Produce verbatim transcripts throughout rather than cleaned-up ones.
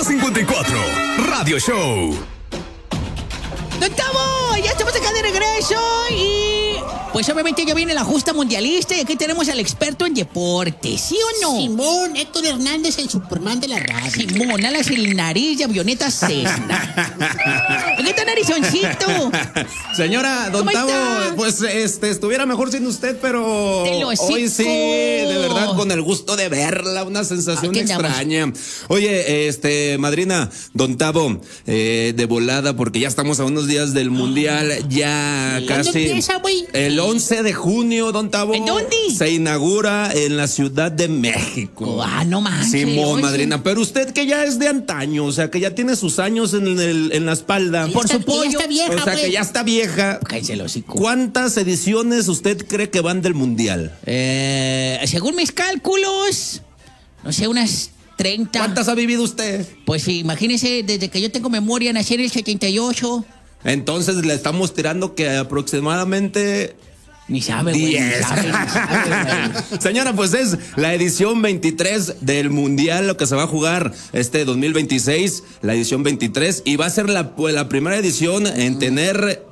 Depa cincuenta y cuatro, Radio Show. ¡Don Tavo! Ya estamos acá de regreso y... pues obviamente ya viene la justa mundialista y aquí tenemos al experto en deporte, ¿sí o no? Simón, Héctor Hernández, el Superman de la radio. Simón, alas el nariz de avioneta Cessna. ¿Qué está narizoncito? Señora, don ¿Cómo Tavo, está? pues este, estuviera mejor sin usted, pero Te lo hoy sí, hocico. de verdad, con el gusto de verla, una sensación Aquí andamos. extraña. Oye, este, madrina, don Tavo, eh, de volada, porque ya estamos a unos días del Mundial, ya ¿Cuándo casi... empieza, güey? El once de junio, don Tavo. ¿En dónde? Se inaugura en la Ciudad de México. Ah, no manches. Simón, oye. madrina, pero usted que ya es de antaño, o sea, que ya tiene sus años en, el, en la espalda. Por Ya su está- ya pollo. está vieja, O sea, güey. que ya está vieja. Cállese el hocico. ¿Cuántas ediciones usted cree que van del Mundial? Eh, según mis cálculos, no sé, unas treinta. ¿Cuántas ha vivido usted? Pues sí, imagínese, desde que yo tengo memoria, nací en el setenta y ocho. Entonces le estamos tirando que aproximadamente... Ni sabe, güey. Ni diez. sabe, ni sabe, güey. Señora, pues es la edición veintitrés del Mundial, lo que se va a jugar este dos mil veintiséis, la edición veintitrés, y va a ser la, pues, la primera edición en tener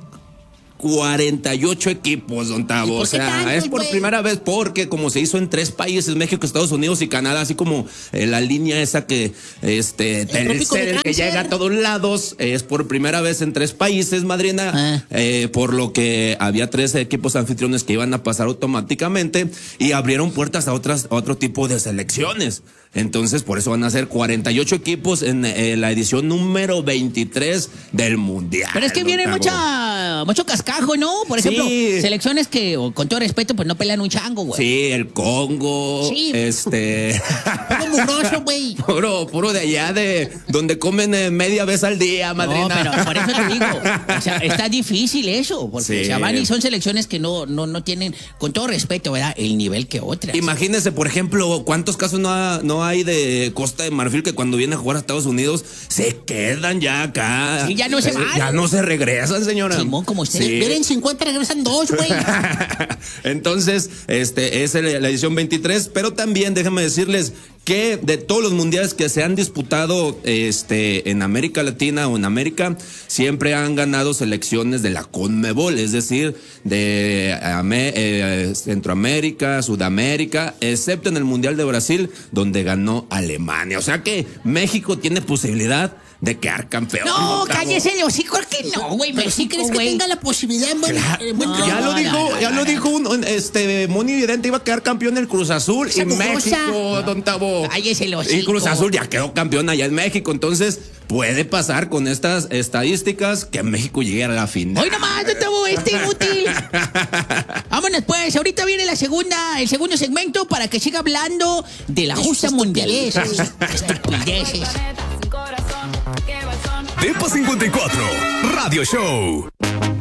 cuarenta y ocho equipos, don ¿Y Tavo. por O qué sea, tantos, es por güey? primera vez porque como se hizo en tres países, México, Estados Unidos y Canadá, así como eh, la línea esa que este trópico de Telcel, que Cáncer. llega a todos lados, eh, es por primera vez en tres países, madrina, Ah. eh, por lo que había tres equipos anfitriones que iban a pasar automáticamente y abrieron puertas a otras a otro tipo de selecciones. Entonces, por eso van a ser cuarenta y ocho equipos en eh, la edición número veintitrés del Mundial. Pero es que don viene Tavo. mucha, mucho cascajo, ¿no? Por Sí. ejemplo, selecciones que, o, con todo respeto, pues no pelean un chango, güey. Sí, el Congo, Sí. este... Todo mugroso, güey. Puro, puro de allá, de donde comen eh, media vez al día, No, madrina. pero por eso te digo, o sea, está difícil eso, porque Sí. o sea, van y son selecciones que no, no, no tienen, con todo respeto, ¿verdad?, el nivel que otras. Imagínese, por ejemplo, cuántos casos no, ha- no hay de Costa de Marfil que cuando vienen a jugar a Estados Unidos se quedan ya acá. Sí, ya no se Eh, van. Ya no se regresan, señora. Simón, como usted. Sí. Vienen cincuenta, regresan dos, güey. Entonces, este es el- la edición veintitrés, pero también déjenme decirles que de todos los mundiales que se han disputado este en América Latina o en América, siempre han ganado selecciones de la CONMEBOL, es decir, de Ame- eh, Centroamérica, Sudamérica, excepto en el Mundial de Brasil, donde ganó Alemania. O sea que México tiene posibilidad de quedar campeón. No, don Tavo. cállese el hocico, que no, güey. Pero sí México, crees que güey. tenga la posibilidad en buen, Claro. en buen No, Ya lo no, dijo, no, ya no, lo no. dijo un, un, este Moni Vidente, iba a quedar campeón el Cruz Azul Esa y mugrosa. México, don Tavo. Cállese el hocico. Y Cruz Azul ya quedó campeón allá en México, entonces puede pasar con estas estadísticas que México llegue a la final. Hoy nomás, no estaba este inútil. Vámonos pues, ahorita viene la segunda, el segundo segmento para que siga hablando de la justa mundialista. Estupideces. Depa cincuenta y cuatro, Radio Show.